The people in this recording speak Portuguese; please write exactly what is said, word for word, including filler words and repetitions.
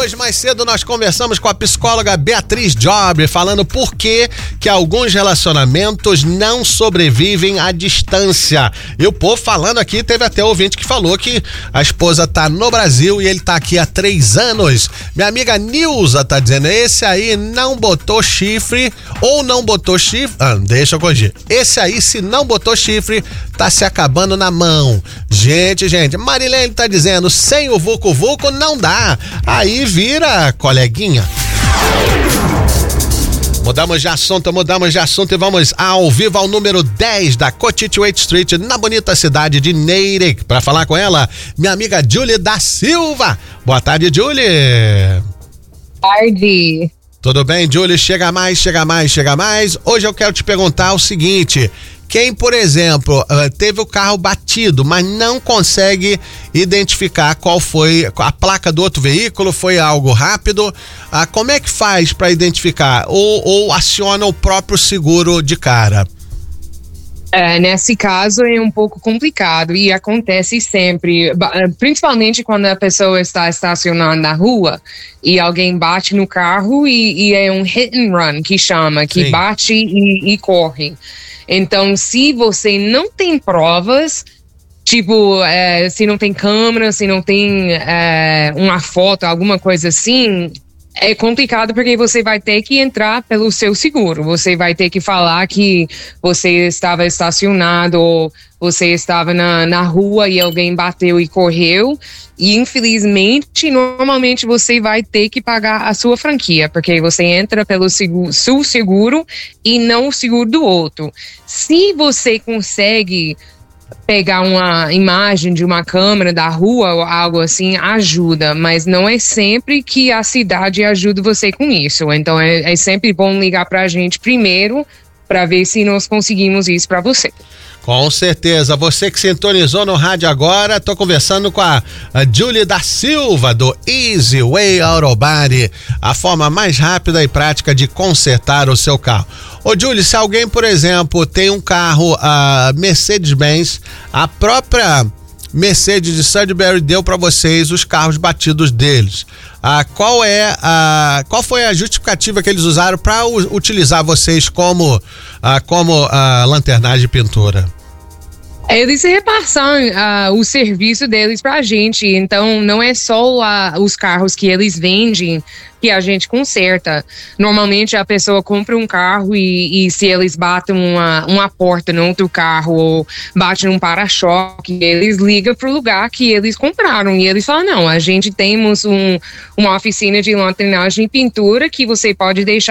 Hoje, mais cedo, nós conversamos com a psicóloga Beatriz Job, falando por que que alguns relacionamentos não sobrevivem à distância. E o povo falando aqui, teve até ouvinte que falou que a esposa tá no Brasil e ele tá aqui há três anos. Minha amiga Nilza tá dizendo, esse aí não botou chifre ou não botou chifre... Ah, deixa eu corrigir. Esse aí, se não botou chifre, tá se acabando na mão. Gente, gente, Marilene tá dizendo, sem o Vucu Vucu não dá. Aí vira coleguinha. Mudamos de assunto, mudamos de assunto e vamos ao vivo ao número dez da Cochituate Street, na bonita cidade de Natick. Para falar com ela, minha amiga Julie da Silva. Boa tarde, Julie. Boa tarde. Tudo bem, Julie? Chega mais, chega mais, chega mais. Hoje eu quero te perguntar o seguinte: quem, por exemplo, teve o carro batido, mas não consegue identificar qual foi a placa do outro veículo, foi algo rápido, como é que faz para identificar? Ou, ou aciona o próprio seguro de cara? É, nesse caso é um pouco complicado e acontece sempre, principalmente quando a pessoa está estacionando na rua e alguém bate no carro e, e é um hit and run, que chama, que Sim. bate e, e corre. Então, se você não tem provas, tipo, é, se não tem câmera, se não tem é, uma foto, alguma coisa assim, é complicado porque você vai ter que entrar pelo seu seguro. Você vai ter que falar que você estava estacionado ou você estava na, na rua e alguém bateu e correu. E, infelizmente, normalmente você vai ter que pagar a sua franquia, porque você entra pelo seguro, seu seguro e não o seguro do outro. Se você consegue pegar uma imagem de uma câmera da rua ou algo assim, ajuda, mas não é sempre que a cidade ajuda você com isso. Então é, é sempre bom ligar pra gente primeiro para ver se nós conseguimos isso para você. Com certeza, você que sintonizou no rádio agora, tô conversando com a, a Julie da Silva, do Easy Way Auto Body, a forma mais rápida e prática de consertar o seu carro. Ô Julie, se alguém, por exemplo, tem um carro a Mercedes-Benz, a própria Mercedes de Sudbury deu para vocês os carros batidos deles. Ah, qual é a qual foi a justificativa que eles usaram para utilizar vocês como ah, como a lanternagem e pintura? Eles repassam uh, o serviço deles pra gente, então não é só uh, os carros que eles vendem que a gente conserta. Normalmente a pessoa compra um carro e, e se eles batem uma, uma porta no outro carro ou batem um para-choque, eles ligam pro lugar que eles compraram e eles falam, não, a gente temos um, uma oficina de lanternagem e pintura que você pode deixar